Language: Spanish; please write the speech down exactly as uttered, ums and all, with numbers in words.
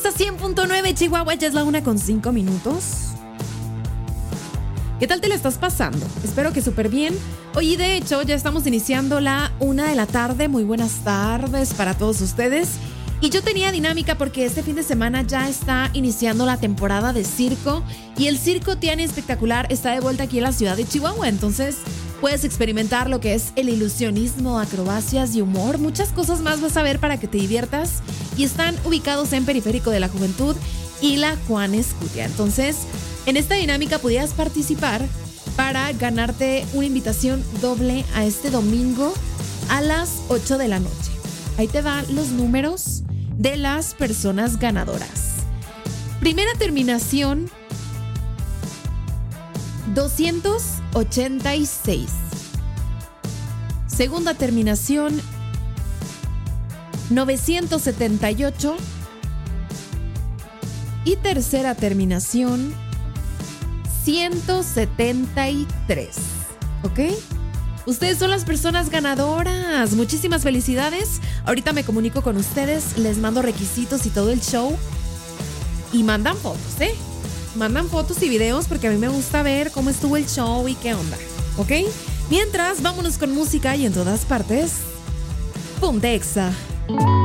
Exa cien punto nueve Chihuahua, ya es la una con cinco minutos. ¿Qué tal te lo estás pasando? Espero que súper bien. Oye, de hecho, ya estamos iniciando la una de la tarde. Muy buenas tardes para todos ustedes. Y yo tenía dinámica porque este fin de semana ya está iniciando la temporada de circo. Y el Circo Tiana Espectacular está de vuelta aquí en la ciudad de Chihuahua. Entonces puedes experimentar lo que es el ilusionismo, acrobacias y humor. Muchas cosas más vas a ver para que te diviertas. Y están ubicados en Periférico de la Juventud y la Juan Escutia. Entonces, en esta dinámica pudieras participar para ganarte una invitación doble a este domingo a las ocho de la noche. Ahí te van los números de las personas ganadoras. Primera terminación, doscientos ochenta y seis. Segunda terminación, novecientos setenta y ocho. Y tercera terminación, ciento setenta y tres. ¿Ok? Ustedes son las personas ganadoras. Muchísimas felicidades. Ahorita me comunico con ustedes, les mando requisitos y todo el show. Y mandan fotos, ¿eh? Mandan fotos y videos porque a mí me gusta ver cómo estuvo el show y qué onda. ¿Ok? Mientras, vámonos con música y en todas partes. Ponte Exa.